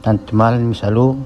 bastante mal en mi salud,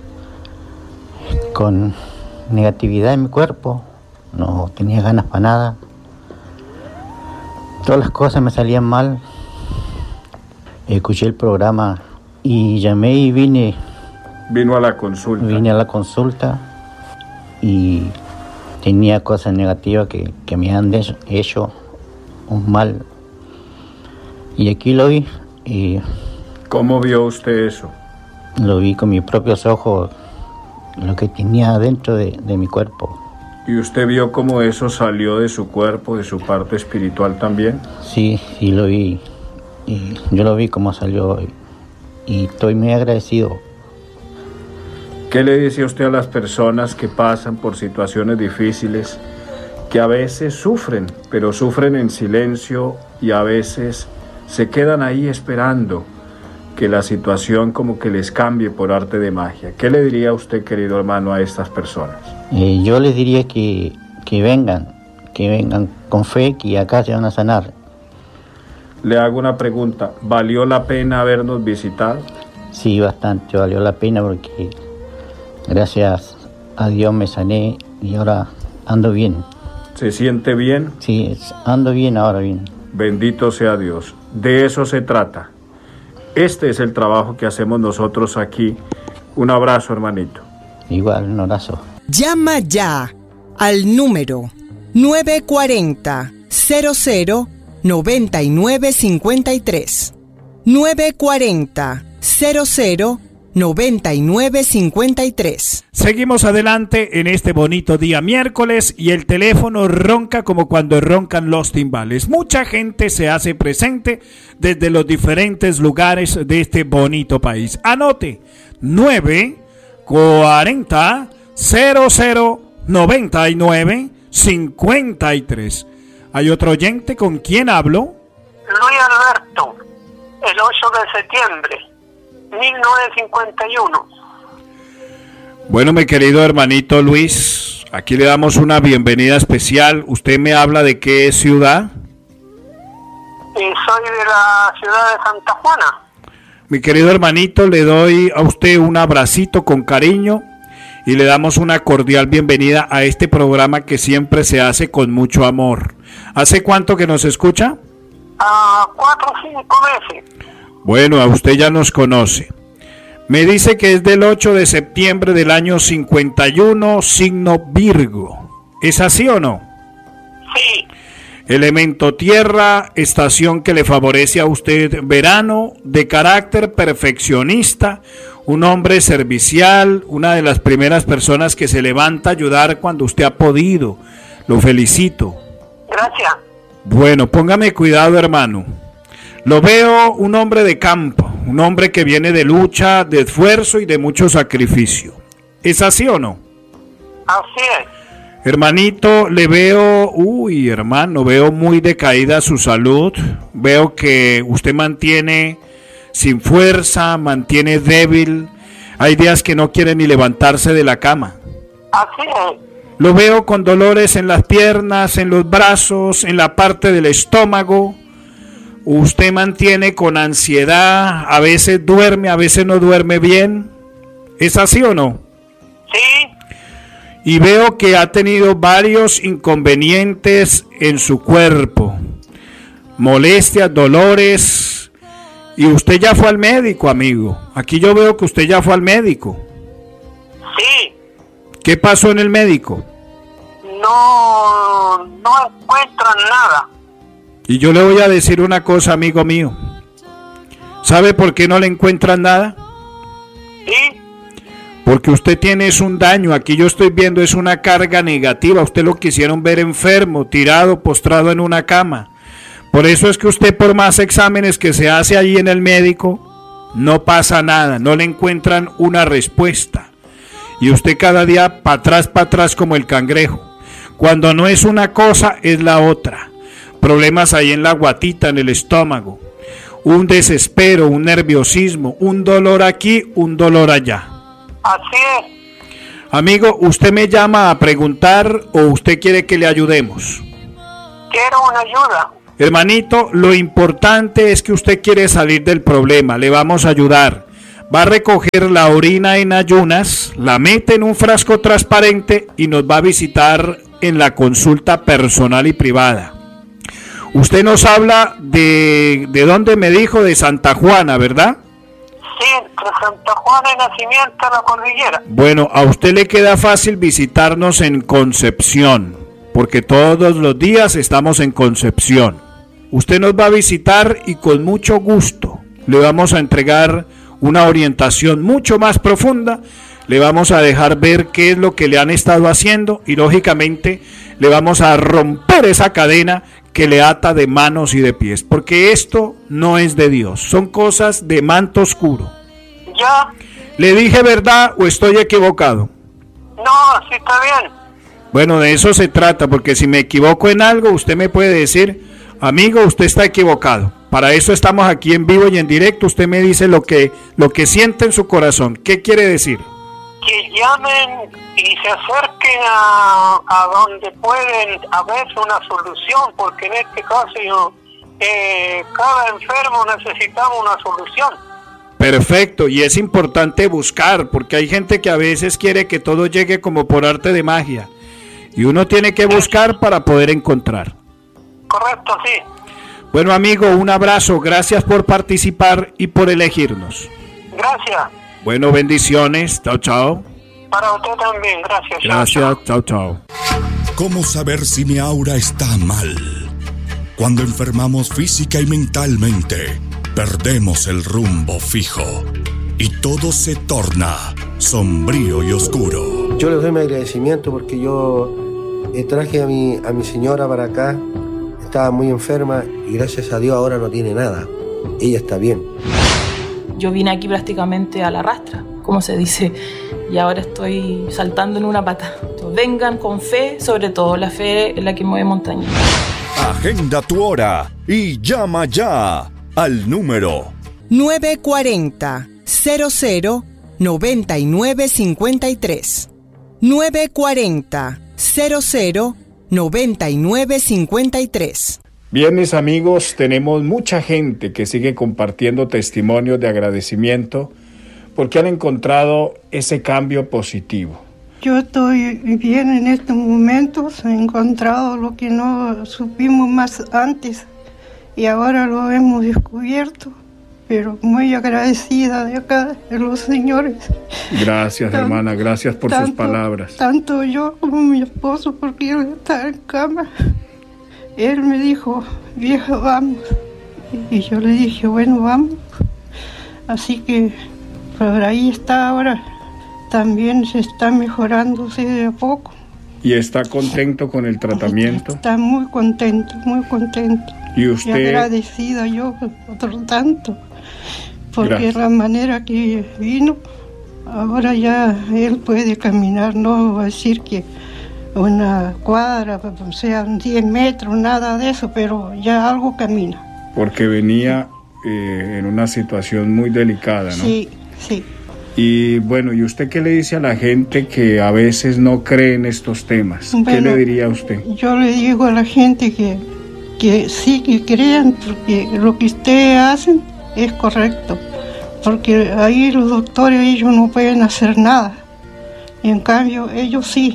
con negatividad en mi cuerpo, no tenía ganas para nada, todas las cosas me salían mal. Escuché el programa y llamé y Vino a la consulta. Vine a la consulta y tenía cosas negativas que me han hecho un mal. Y aquí lo vi. Y ¿cómo vio usted eso? Lo vi con mis propios ojos, lo que tenía dentro de mi cuerpo. ¿Y usted vio cómo eso salió de su cuerpo, de su parte espiritual también? Sí, lo vi. Y yo lo vi cómo salió y estoy muy agradecido. ¿Qué le dice usted a las personas que pasan por situaciones difíciles, que a veces sufren, pero sufren en silencio y a veces se quedan ahí esperando que la situación como que les cambie por arte de magia? ¿Qué le diría usted, querido hermano, a estas personas? Yo les diría que vengan con fe, que acá se van a sanar. Le hago una pregunta, ¿valió la pena habernos visitado? Sí, bastante, valió la pena porque gracias a Dios me sané y ahora ando bien. ¿Se siente bien? Sí, ando bien, ahora bien. Bendito sea Dios. De eso se trata. Este es el trabajo que hacemos nosotros aquí. Un abrazo, hermanito. Igual, un abrazo. Llama ya al número 940 00 9953. 940 00 9953. Seguimos adelante en este bonito día miércoles y el teléfono ronca como cuando roncan los timbales. Mucha gente se hace presente desde los diferentes lugares de este bonito país. Anote 940 00 9953. ¿Hay otro oyente? ¿Con quién hablo? Luis Alberto, el 8 de septiembre 1951. Bueno, mi querido hermanito Luis, aquí le damos una bienvenida especial. ¿Usted me habla de qué ciudad? Soy de la ciudad de Santa Juana. Mi querido hermanito, le doy a usted un abracito con cariño y le damos una cordial bienvenida a este programa que siempre se hace con mucho amor. ¿Hace cuánto que nos escucha? 4 o 5 meses. Bueno, a usted ya nos conoce. Me dice que es del 8 de septiembre del año 51, signo Virgo. ¿Es así o no? Sí. Elemento tierra, estación que le favorece a usted verano, de carácter perfeccionista, un hombre servicial, una de las primeras personas que se levanta a ayudar cuando usted ha podido. Lo felicito. Gracias. Bueno, póngame cuidado, hermano. Lo veo un hombre de campo, un hombre que viene de lucha, de esfuerzo y de mucho sacrificio. ¿Es así o no? Así es. Hermanito, le veo, hermano, veo muy decaída su salud. Veo que usted mantiene sin fuerza, mantiene débil. Hay días que no quiere ni levantarse de la cama. Así es. Lo veo con dolores en las piernas, en los brazos, en la parte del estómago. Usted mantiene con ansiedad, a veces duerme, a veces no duerme bien. ¿Es así o no? Sí. Y veo que ha tenido varios inconvenientes en su cuerpo. Molestias, dolores. Y usted ya fue al médico, amigo. Aquí yo veo que usted ya fue al médico. Sí. ¿Qué pasó en el médico? No encuentran nada. Y yo le voy a decir una cosa, amigo mío. ¿Sabe por qué no le encuentran nada? Sí. Porque usted tiene un daño. Aquí yo estoy viendo es una carga negativa. Usted lo quisieron ver enfermo, tirado, postrado en una cama. Por eso es que usted, por más exámenes que se hace allí en el médico, no pasa nada, no le encuentran una respuesta. Y usted cada día para atrás como el cangrejo. Cuando no es una cosa, es la otra. Problemas ahí en la guatita, en el estómago. Un desespero, un nerviosismo, un dolor aquí, un dolor allá. Así es. Amigo, ¿usted me llama a preguntar o usted quiere que le ayudemos? Quiero una ayuda. Hermanito, lo importante es que usted quiere salir del problema, le vamos a ayudar. va a recoger la orina en ayunas, la mete en un frasco transparente y nos va a visitar en la consulta personal y privada. Usted nos habla de dónde me dijo, de Santa Juana, ¿verdad? Sí, entre Santa Juana y Nacimiento, la cordillera. Bueno, a usted le queda fácil visitarnos en Concepción, porque todos los días estamos en Concepción. Usted nos va a visitar y con mucho gusto le vamos a entregar una orientación mucho más profunda, le vamos a dejar ver qué es lo que le han estado haciendo y lógicamente le vamos a romper esa cadena que le ata de manos y de pies, porque esto no es de Dios, son cosas de manto oscuro. ¿Ya? ¿Le dije verdad o estoy equivocado? No, sí está bien. Bueno, de eso se trata, porque si me equivoco en algo, usted me puede decir, amigo, usted está equivocado. Para eso estamos aquí en vivo y en directo, usted me dice lo que siente en su corazón. ¿Qué quiere decir? Que llamen y se acerquen a donde pueden haber una solución, porque en este caso cada enfermo necesitamos una solución. Perfecto, y es importante buscar, porque hay gente que a veces quiere que todo llegue como por arte de magia, y uno tiene que buscar para poder encontrar. Correcto, sí. Bueno, amigo, un abrazo, gracias por participar y por elegirnos. Gracias. Bueno, bendiciones, chao, chao. Para usted también, gracias. Gracias, chao, chao. ¿Cómo saber si mi aura está mal? Cuando enfermamos física y mentalmente, perdemos el rumbo fijo y todo se torna sombrío y oscuro. Yo les doy mi agradecimiento porque yo traje a mi señora para acá, estaba muy enferma y gracias a Dios ahora no tiene nada, ella está bien. Yo vine aquí prácticamente a la rastra, como se dice, y ahora estoy saltando en una pata. Entonces, vengan con fe, sobre todo la fe es la que mueve montañas. Agenda tu hora y llama ya al número 940 00 9953. 940 00 9953. Bien, mis amigos, tenemos mucha gente que sigue compartiendo testimonios de agradecimiento porque han encontrado ese cambio positivo. Yo estoy bien en estos momentos, he encontrado lo que no supimos más antes y ahora lo hemos descubierto, pero muy agradecida de acá, de los señores. Gracias, hermana, gracias por sus palabras. Tanto yo como mi esposo, porque él está en cama. Él me dijo, vieja, vamos. Y yo le dije, bueno, vamos. Así que por ahí está ahora. También se está mejorándose de a poco. ¿Y está contento con el tratamiento? Está muy contento, muy contento. ¿Y usted? Y agradecida yo por tanto. Porque gracias. La manera que vino, ahora ya él puede caminar, no va a decir que una cuadra, o sea, 10 metros, nada de eso, pero ya algo camina. Porque venía en una situación muy delicada, ¿no? Sí, sí. Y bueno, ¿y usted qué le dice a la gente que a veces no cree en estos temas? Bueno, ¿qué le diría a usted? Yo le digo a la gente que sí, que crean, porque lo que ustedes hacen es correcto. Porque ahí los doctores, ellos no pueden hacer nada. Y en cambio, ellos sí.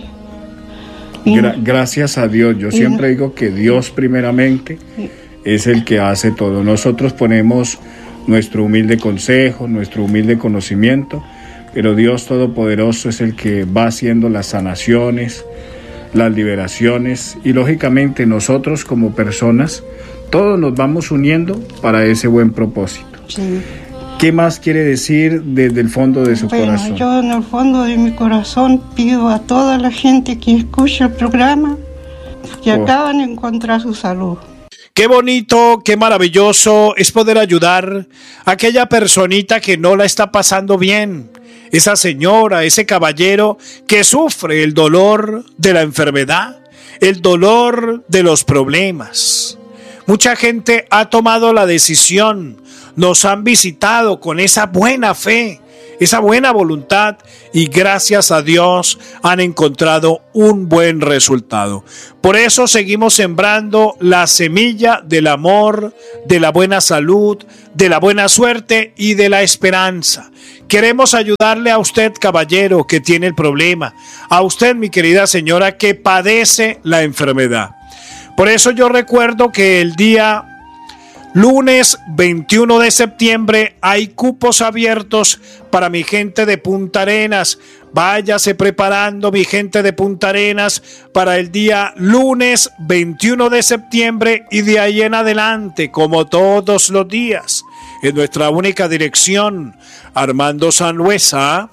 Gracias a Dios. Yo siempre digo que Dios primeramente es el que hace todo. Nosotros ponemos nuestro humilde consejo, nuestro humilde conocimiento, pero Dios Todopoderoso es el que va haciendo las sanaciones, las liberaciones, y lógicamente nosotros como personas, todos nos vamos uniendo para ese buen propósito. Sí. ¿Qué más quiere decir desde el fondo de su corazón? Yo en el fondo de mi corazón pido a toda la gente que escucha el programa que acaban de encontrar su salud. Qué bonito, qué maravilloso es poder ayudar a aquella personita que no la está pasando bien. Esa señora, ese caballero que sufre el dolor de la enfermedad, el dolor de los problemas. Mucha gente ha tomado la decisión, nos han visitado con esa buena fe, esa buena voluntad, y gracias a Dios han encontrado un buen resultado. Por eso seguimos sembrando la semilla del amor, de la buena salud, de la buena suerte y de la esperanza. Queremos ayudarle a usted, caballero, que tiene el problema. A usted, mi querida señora, que padece la enfermedad. Por eso yo recuerdo que el día lunes 21 de septiembre hay cupos abiertos para mi gente de Punta Arenas. Váyase preparando, mi gente de Punta Arenas, para el día lunes 21 de septiembre y de ahí en adelante, como todos los días, en nuestra única dirección, Armando Sanluesa,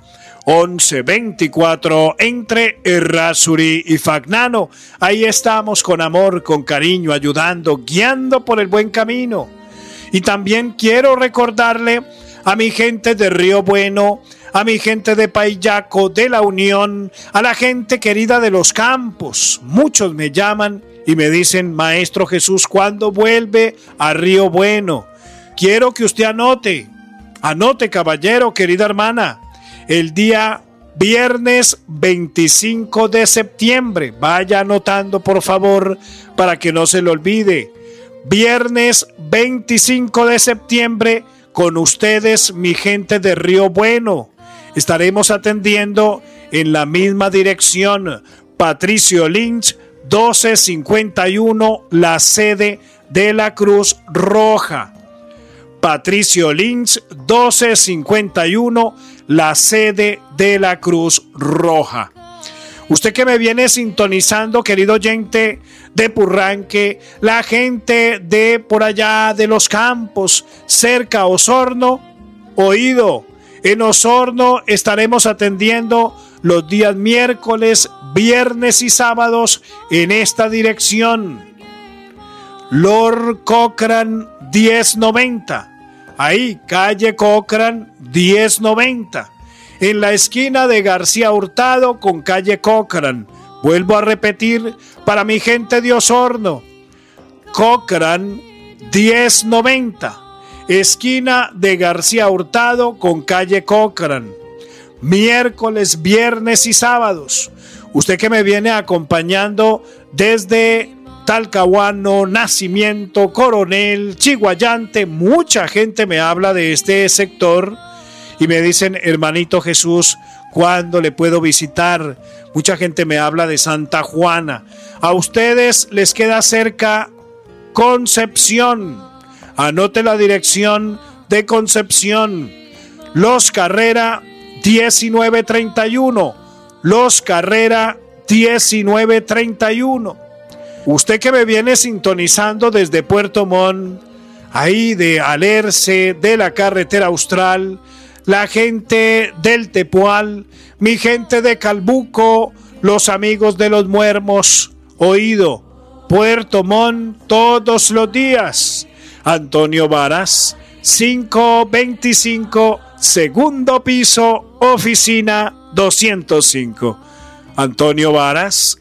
1124, entre Errázuri y Fagnano. Ahí estamos con amor, con cariño, ayudando, guiando por el buen camino. Y también quiero recordarle a mi gente de Río Bueno, a mi gente de Paillaco, de La Unión, a la gente querida de Los Campos. Muchos me llaman y me dicen: Maestro Jesús, ¿cuándo vuelve a Río Bueno? Quiero que usted anote, caballero, querida hermana, el día viernes 25 de septiembre. Vaya anotando, por favor, para que no se le olvide. Viernes 25 de septiembre, con ustedes, mi gente de Río Bueno. Estaremos atendiendo en la misma dirección, Patricio Lynch, 1251, la sede de la Cruz Roja. Patricio Lynch, 1251, la sede de la Cruz Roja. Usted que me viene sintonizando, querido oyente de Purranque, la gente de por allá de Los Campos, cerca a Osorno, oído. En Osorno estaremos atendiendo los días miércoles, viernes y sábados en esta dirección. Lord Cochrane 1090. Ahí, calle Cochrane 1090. En la esquina de García Hurtado con calle Cochrane. Vuelvo a repetir para mi gente de Osorno. Cochrane 1090. Esquina de García Hurtado con calle Cochrane. Miércoles, viernes y sábados. Usted que me viene acompañando desde Talcahuano, Nacimiento, Coronel, Chiguayante, mucha gente me habla de este sector y me dicen: hermanito Jesús, ¿cuándo le puedo visitar? Mucha gente me habla de Santa Juana. A ustedes les queda cerca Concepción. Anote la dirección de Concepción. Los Carrera 1931. Los Carrera 1931. Usted que me viene sintonizando desde Puerto Montt, ahí de Alerce, de la carretera austral, la gente del Tepual, mi gente de Calbuco, los amigos de los Muermos, oído, Puerto Montt todos los días. Antonio Varas, 525, segundo piso, oficina 205. Antonio Varas,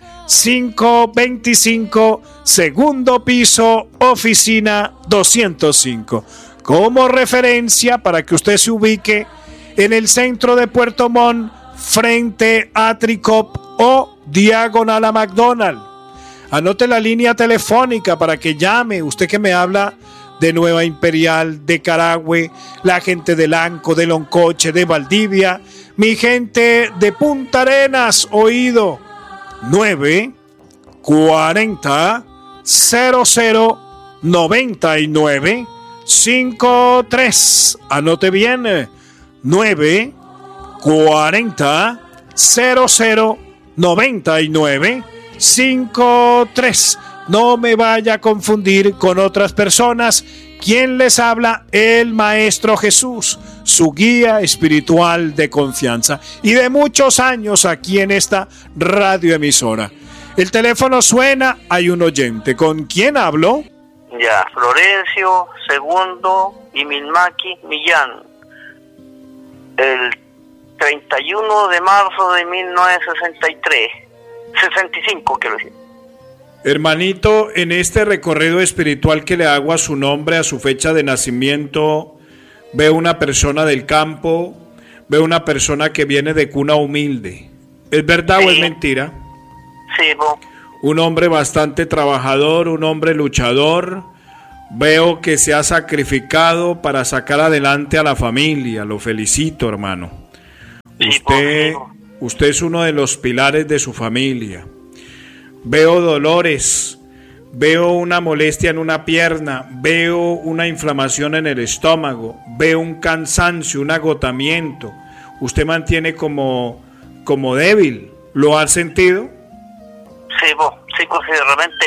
525, segundo piso, oficina 205. Como referencia para que usted se ubique en el centro de Puerto Montt, frente a Tricop o diagonal a McDonald's. Anote la línea telefónica para que llame, usted que me habla de Nueva Imperial, de Carahue, la gente de Lanco, de Loncoche, de Valdivia, mi gente de Punta Arenas, oído, 940 0099 53. Anote bien, 940 0099 53. No me vaya a confundir con otras personas. ¿Quién les habla? El Maestro Jesús, su guía espiritual de confianza y de muchos años aquí en esta radioemisora. El teléfono suena, hay un oyente. ¿Con quién hablo? Ya, Florencio Segundo y Milmaki Millán. El 31 de marzo de 1963. 65, quiero decir. Hermanito, en este recorrido espiritual que le hago a su nombre, a su fecha de nacimiento, veo una persona del campo, veo una persona que viene de cuna humilde. ¿Es verdad o es mentira? Sí, un hombre bastante trabajador, un hombre luchador, Veo que se ha sacrificado para sacar adelante a la familia. Lo felicito, hermano. Usted es uno de los pilares de su familia. Veo dolores, veo una molestia en una pierna, veo una inflamación en el estómago, veo un cansancio, un agotamiento. Usted mantiene como débil. ¿Lo ha sentido? Sí, pues de repente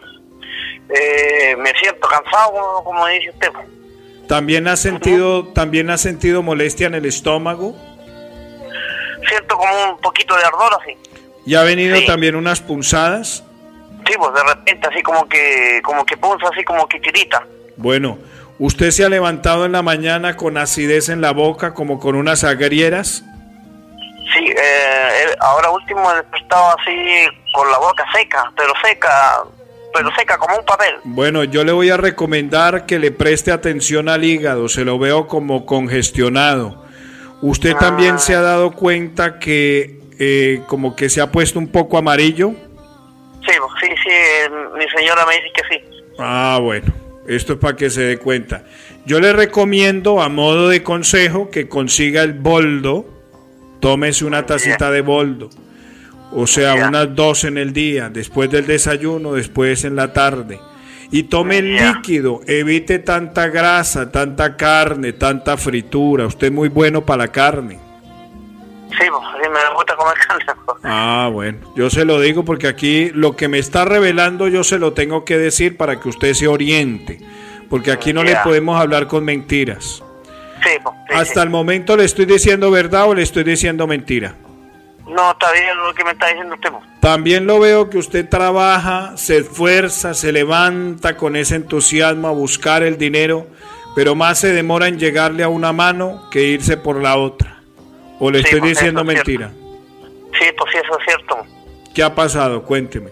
me siento cansado, como dice usted. ¿También ha sentido molestia en el estómago? Siento como un poquito de ardor así. ¿Y ha venido también unas punzadas? Sí, pues de repente así como que punza, así como que tirita. Bueno, ¿usted se ha levantado en la mañana con acidez en la boca, como con unas agrieras? Sí, ahora último he despertado así con la boca seca como un papel. Bueno, yo le voy a recomendar que le preste atención al hígado, se lo veo como congestionado. ¿Usted también se ha dado cuenta que como que se ha puesto un poco amarillo? Sí, mi señora me dice que sí. Ah, bueno, esto es para que se dé cuenta. Yo le recomiendo, a modo de consejo, que consiga el boldo. Tómese una tacita de boldo, o sea, unas 2 en el día, después del desayuno, después en la tarde. Y tome el líquido, evite tanta grasa, tanta carne, tanta fritura. Usted es muy bueno para la carne. Sí, me gusta comer carne. Ah, bueno, yo se lo digo porque aquí lo que me está revelando yo se lo tengo que decir para que usted se oriente, porque aquí no le podemos hablar con mentiras. Hasta el momento le estoy diciendo verdad o le estoy diciendo mentira. No, está bien lo que me está diciendo usted. También lo veo que usted trabaja, se esfuerza, se levanta con ese entusiasmo a buscar el dinero, pero más se demora en llegarle a una mano que irse por la otra. ¿O le estoy diciendo mentira? Sí, pues sí, eso es cierto. ¿Qué ha pasado? Cuénteme.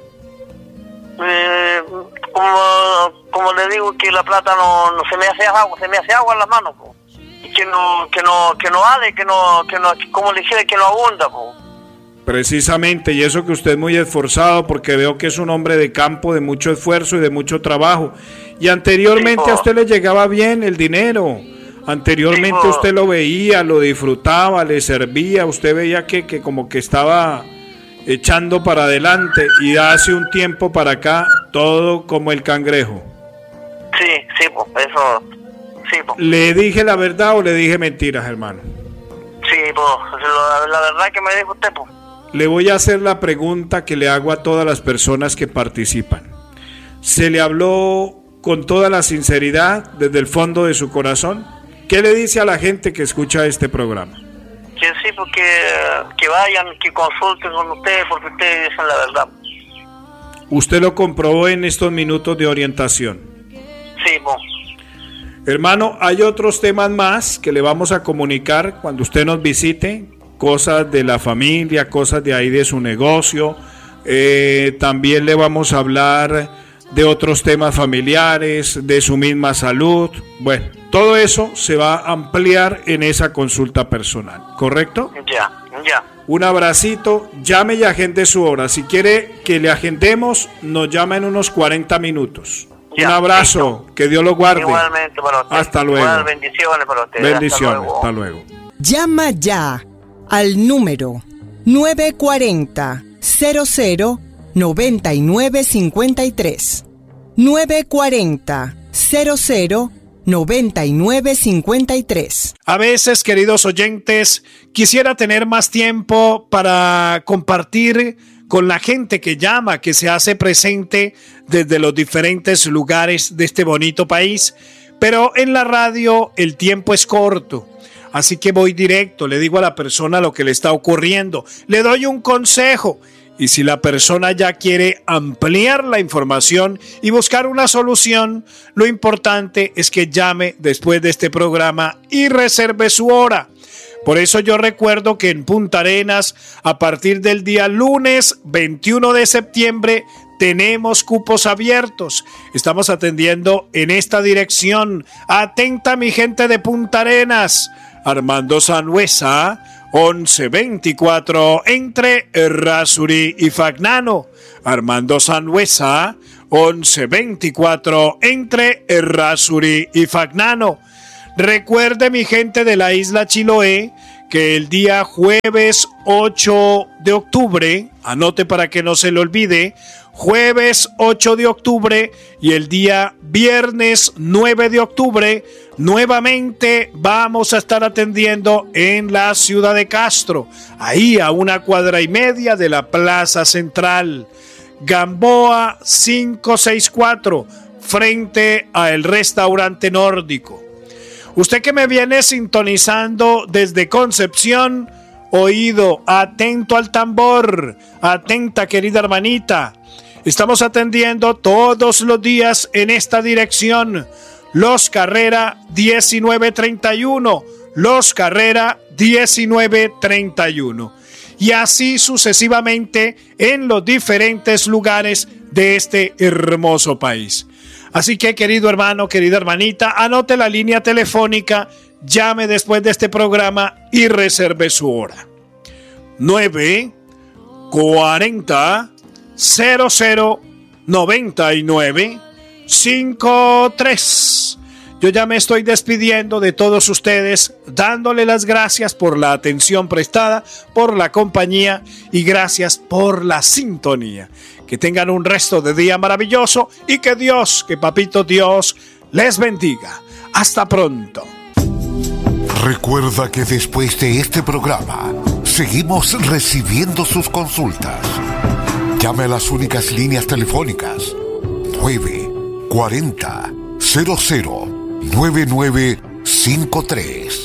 Como le digo, que la plata no se me hace agua en las manos, po. Que no vale, que no, como le dijera, que no abunda, po. Precisamente, y eso que usted es muy esforzado, porque veo que es un hombre de campo, de mucho esfuerzo y de mucho trabajo. Y anteriormente a usted le llegaba bien el dinero. Anteriormente usted lo veía, lo disfrutaba, le servía. Usted veía que como que estaba echando para adelante, y hace un tiempo para acá todo como el cangrejo. Sí, pues eso. Sí, pues. ¿Le dije la verdad o le dije mentiras, hermano? Sí, pues la verdad que me dijo usted, pues. Le voy a hacer la pregunta que le hago a todas las personas que participan. ¿Se le habló con toda la sinceridad desde el fondo de su corazón? ¿Qué le dice a la gente que escucha este programa? Que sí, porque que vayan, que consulten con ustedes, porque ustedes dicen la verdad. ¿Usted lo comprobó en estos minutos de orientación? Sí, pues. Hermano, hay otros temas más que le vamos a comunicar cuando usted nos visite, cosas de la familia, cosas de ahí de su negocio. También le vamos a hablar de otros temas familiares, de su misma salud. Bueno, todo eso se va a ampliar en esa consulta personal, ¿correcto? Ya. Un abracito, llame y agende su hora. Si quiere que le agendemos, nos llama en unos 40 minutos. Un abrazo, que Dios lo guarde. Igualmente para usted. Hasta luego. Igual, bendiciones para usted. Bendiciones, hasta luego. Llama ya al número 940 00 9953. 940 00 9953. A veces, queridos oyentes, quisiera tener más tiempo para compartir con la gente que llama, que se hace presente desde los diferentes lugares de este bonito país, pero en la radio el tiempo es corto. Así que voy directo, le digo a la persona lo que le está ocurriendo, le doy un consejo, y si la persona ya quiere ampliar la información y buscar una solución, lo importante es que llame después de este programa y reserve su hora. Por eso yo recuerdo que en Punta Arenas, a partir del día lunes 21 de septiembre, tenemos cupos abiertos. Estamos atendiendo en esta dirección. Atenta mi gente de Punta Arenas. Armando Sanhuesa, 1124, entre Errázuri y Fagnano. Armando Sanhuesa, 1124 entre Errázuri y Fagnano. Recuerde, mi gente de la isla Chiloé, que el día jueves 8 de octubre, anote para que no se le olvide, jueves 8 de octubre y el día viernes 9 de octubre, nuevamente vamos a estar atendiendo en la ciudad de Castro, ahí a 1,5 cuadras de la Plaza Central. Gamboa 564, frente al restaurante nórdico. Usted que me viene sintonizando desde Concepción, oído, atento al tambor, atenta querida hermanita. Estamos atendiendo todos los días en esta dirección. Los Carrera 1931, Los Carrera 1931. Y así sucesivamente en los diferentes lugares de este hermoso país. Así que, querido hermano, querida hermanita, anote la línea telefónica, llame después de este programa y reserve su hora. 940 00 99 53. Yo ya me estoy despidiendo de todos ustedes, dándole las gracias por la atención prestada, por la compañía y gracias por la sintonía. Que tengan un resto de día maravilloso y que Dios, que Papito Dios, les bendiga. Hasta pronto. Recuerda que después de este programa, seguimos recibiendo sus consultas. Llame a las únicas líneas telefónicas 940 00 9953.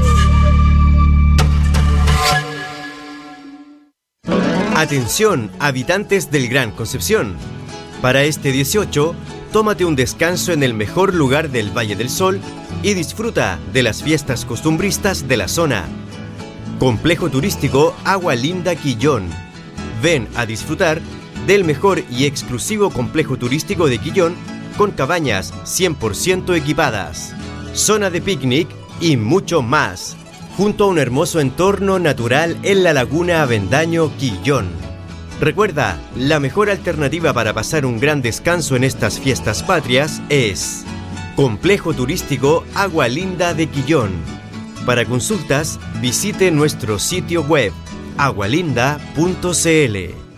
Atención, habitantes del Gran Concepción. Para este 18, tómate un descanso en el mejor lugar del Valle del Sol y disfruta de las fiestas costumbristas de la zona. Complejo turístico Agua Linda Quillón. Ven a disfrutar del mejor y exclusivo complejo turístico de Quillón con cabañas 100% equipadas, zona de picnic y mucho más, junto a un hermoso entorno natural en la laguna Avendaño Quillón. Recuerda, la mejor alternativa para pasar un gran descanso en estas fiestas patrias es Complejo Turístico Agua Linda de Quillón. Para consultas, visite nuestro sitio web agualinda.cl.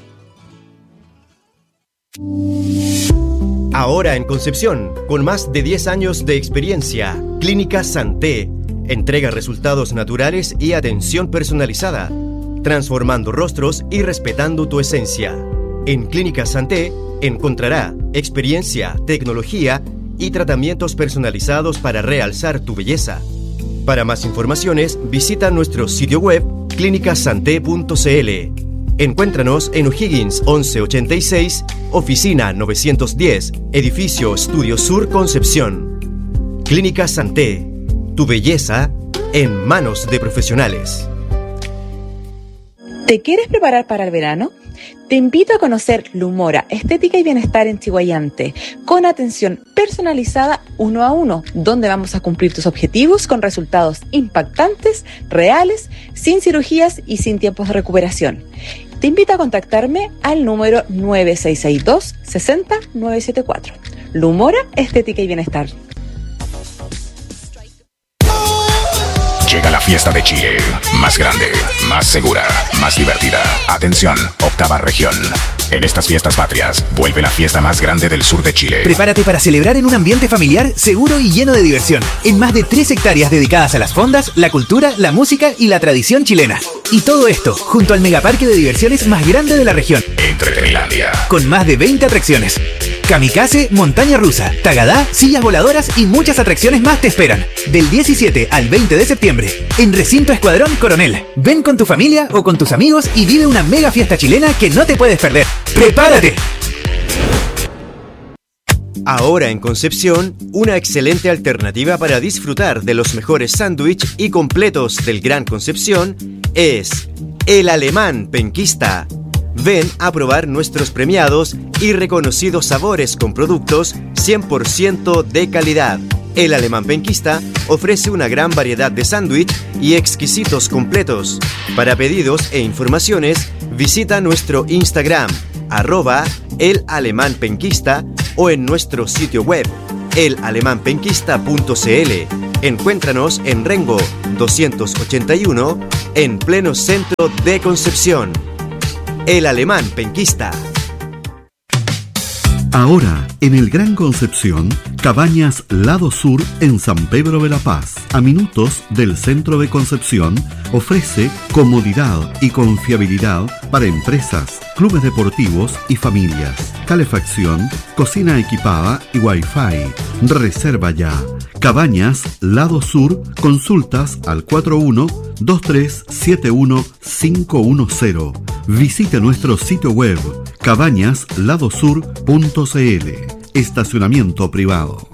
Ahora en Concepción, con más de 10 años de experiencia, Clínica Santé entrega resultados naturales y atención personalizada, transformando rostros y respetando tu esencia. En Clínica Santé encontrará experiencia, tecnología y tratamientos personalizados para realzar tu belleza. Para más informaciones, visita nuestro sitio web clinicasanté.cl. Encuéntranos en O'Higgins 1186, oficina 910, edificio Estudio Sur, Concepción. Clínica Santé, tu belleza en manos de profesionales. ¿Te quieres preparar para el verano? Te invito a conocer Lumora Estética y Bienestar en Chiguayante, con atención personalizada 1 a 1, donde vamos a cumplir tus objetivos con resultados impactantes, reales, sin cirugías y sin tiempos de recuperación. Te invito a contactarme al número 9662 60 974. Lumora Estética y Bienestar. Llega la fiesta de Chile, más grande, más segura, más divertida. Atención, octava región. En estas fiestas patrias, vuelve la fiesta más grande del sur de Chile. Prepárate para celebrar en un ambiente familiar, seguro y lleno de diversión. En más de 3 hectáreas dedicadas a las fondas, la cultura, la música y la tradición chilena. Y todo esto, junto al megaparque de diversiones más grande de la región. Entretenilandia. Con más de 20 atracciones. Kamikaze, montaña rusa, tagadá, sillas voladoras y muchas atracciones más te esperan. Del 17 al 20 de septiembre, en Recinto Escuadrón Coronel. Ven con tu familia o con tus amigos y vive una mega fiesta chilena que no te puedes perder. ¡Prepárate! Ahora en Concepción, una excelente alternativa para disfrutar de los mejores sándwiches y completos del Gran Concepción es El Alemán Penquista. Ven a probar nuestros premiados y reconocidos sabores con productos 100% de calidad. El Alemán Penquista ofrece una gran variedad de sándwich y exquisitos completos. Para pedidos e informaciones, visita nuestro Instagram, @elalemánpenquista o en nuestro sitio web, elalemanpenquista.cl. Encuéntranos en Rengo 281, en pleno centro de Concepción. El Alemán Penquista. Ahora, en el Gran Concepción, Cabañas Lado Sur en San Pedro de la Paz, a minutos del centro de Concepción, ofrece comodidad y confiabilidad para empresas, clubes deportivos y familias. Calefacción, cocina equipada y Wi-Fi. Reserva ya. Cabañas Lado Sur, consultas al 41-2371-510. Visite nuestro sitio web cabañasladosur.cl. Estacionamiento privado.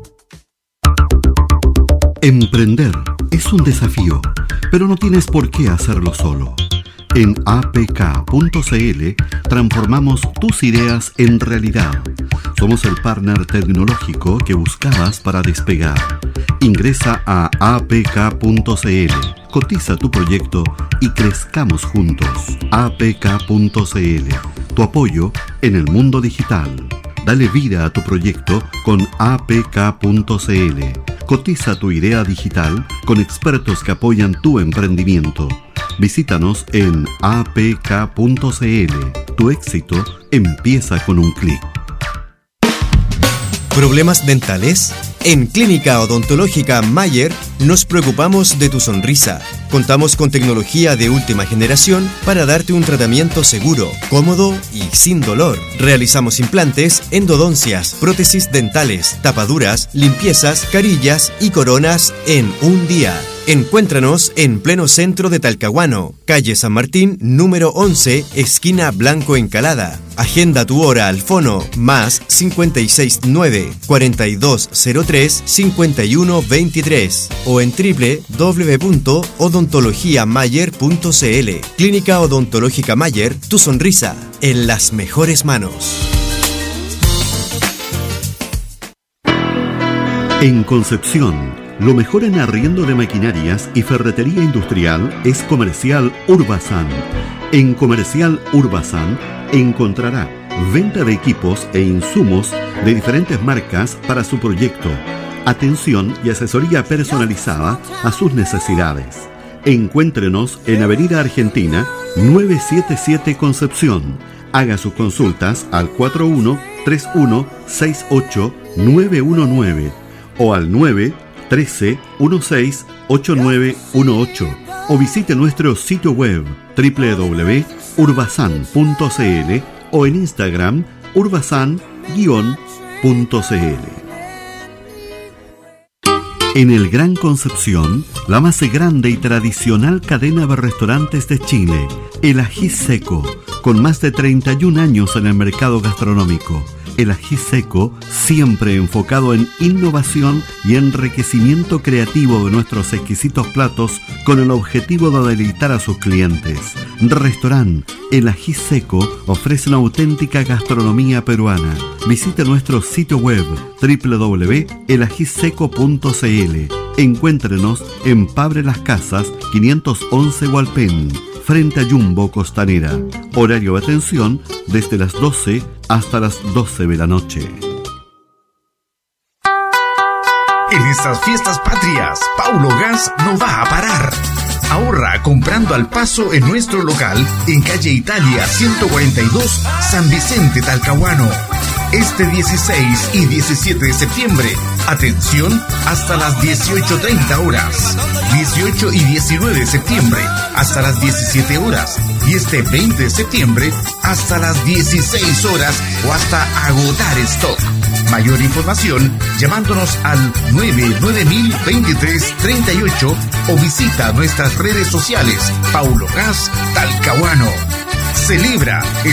Emprender es un desafío, pero no tienes por qué hacerlo solo. En apk.cl transformamos tus ideas en realidad. Somos el partner tecnológico que buscabas para despegar. Ingresa a apk.cl, cotiza tu proyecto y crezcamos juntos. apk.cl, tu apoyo en el mundo digital. Dale vida a tu proyecto con apk.cl. Cotiza tu idea digital con expertos que apoyan tu emprendimiento. Visítanos en apk.cl. Tu éxito empieza con un clic. ¿Problemas dentales? En Clínica Odontológica Mayer nos preocupamos de tu sonrisa. Contamos con tecnología de última generación para darte un tratamiento seguro, cómodo y sin dolor. Realizamos implantes, endodoncias, prótesis dentales, tapaduras, limpiezas, carillas y coronas en un día. Encuéntranos en pleno centro de Talcahuano, calle San Martín, número 11, esquina Blanco Encalada. Agenda tu hora al fono más 569-4203-5123 o en www.odontologiamayer.cl. Clínica Odontológica Mayer, tu sonrisa en las mejores manos. En Concepción, lo mejor en arriendo de maquinarias y ferretería industrial es Comercial Urbasan. En Comercial Urbasan encontrará venta de equipos e insumos de diferentes marcas para su proyecto, atención y asesoría personalizada a sus necesidades. Encuéntrenos en Avenida Argentina 977 Concepción. Haga sus consultas al 41-3168-919 o al 913-168918 o visite nuestro sitio web www.urbasan.cl o en Instagram urbasan-cl. En el Gran Concepción, la más grande y tradicional cadena de restaurantes de Chile, El Ají Seco, con más de 31 años en el mercado gastronómico. El Ají Seco, siempre enfocado en innovación y enriquecimiento creativo de nuestros exquisitos platos con el objetivo de deleitar a sus clientes. Restaurant El Ají Seco ofrece una auténtica gastronomía peruana. Visite nuestro sitio web www.elajiseco.cl. Encuéntrenos en Pabre Las Casas 511 Hualpén, frente a Jumbo Costanera. Horario de atención desde las 12 hasta las 12 de la noche. En estas fiestas patrias, Paulo Gas no va a parar. Ahorra comprando al paso en nuestro local en calle Italia 142, San Vicente, Talcahuano. Este 16 y 17 de septiembre, atención, hasta las 18:30 horas. 18 y 19 de septiembre, hasta las 17 horas. Y este 20 de septiembre, hasta las 16 horas o hasta agotar stock. Mayor información llamándonos al 9902338 o visita nuestras redes sociales Paulo Gas Talcahuano. Celebra